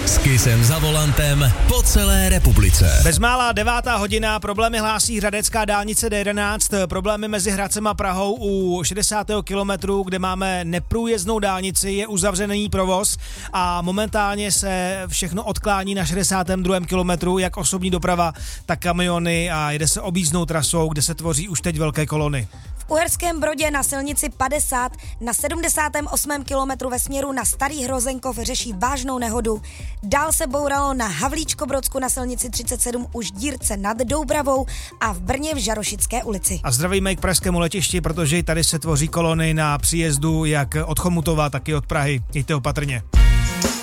S Kissem za volantem po celé republice. Bezmála 9. hodina, problémy hlásí hradecká dálnice D11, problémy mezi Hradcem a Prahou u 60. kilometru, kde máme neprůjezdnou dálnici, je uzavřený provoz a momentálně se všechno odklání na 62. kilometru, jak osobní doprava, tak kamiony a jede se objízdnou trasou, kde se tvoří už teď velké kolony. V Uherském Brodě na silnici 50 na 78. kilometru ve směru na Starý Hrozenkov řeší vážnou nehodu. Dál se bouralo na Havlíčkobrodsku na silnici 37 už dírce nad Doubravou a v Brně v Žarošické ulici. A zdravíme k pražskému letišti, protože tady se tvoří kolony na příjezdu jak od Chomutova, tak i od Prahy. Jděte opatrně.